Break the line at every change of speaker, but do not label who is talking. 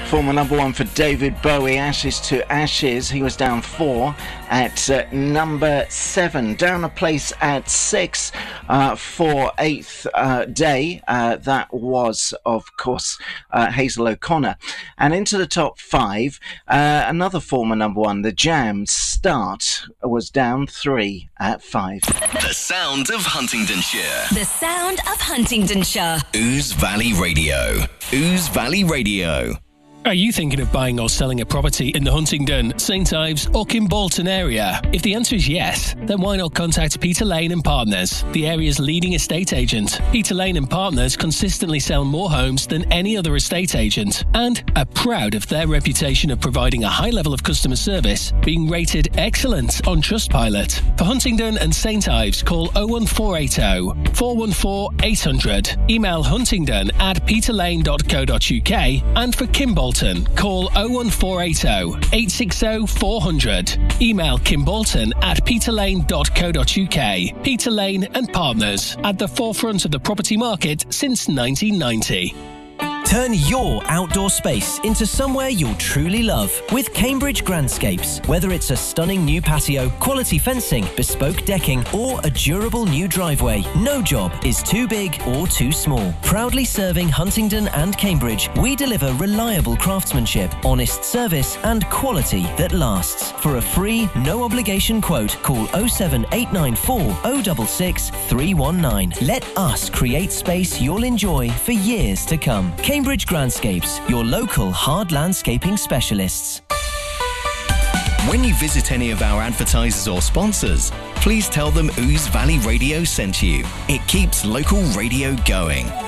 Former number one for David Bowie, Ashes to Ashes. He was down 4 at number 7. Down a place at 6 for Eighth Day. That was, of course, Hazel O'Connor. And into the top 5, another former number one, The Jam, Start, was down 3 at 5.
The sound of Huntingdonshire.
The sound of Huntingdonshire.
Ouse Valley Radio. Ouse Valley Radio.
Are you thinking of buying or selling a property in the Huntingdon, St Ives or Kimbolton area? If the answer is yes, then why not contact Peter Lane and Partners, the area's leading estate agent. Peter Lane and Partners consistently sell more homes than any other estate agent and are proud of their reputation of providing a high level of customer service, being rated excellent on Trustpilot. For Huntingdon and St Ives, call 01480 414 800. Email huntingdon@peterlane.co.uk, and for Kimbolton, call 01480 860 400. Email kimbolton@peterlane.co.uk. Peter Lane and Partners, at the forefront of the property market since 1990.
Turn your outdoor space into somewhere you'll truly love with Cambridge Grandscapes. Whether it's a stunning new patio, quality fencing, bespoke decking, or a durable new driveway, no job is too big or too small. Proudly serving Huntingdon and Cambridge, we deliver reliable craftsmanship, honest service, and quality that lasts. For a free, no-obligation quote, call 07894 066 319. Let us create space you'll enjoy for years to come. Cambridge Grandscapes, your local hard landscaping specialists.
When you visit any of our advertisers or sponsors, please tell them Ouse Valley Radio sent you. It keeps local radio going.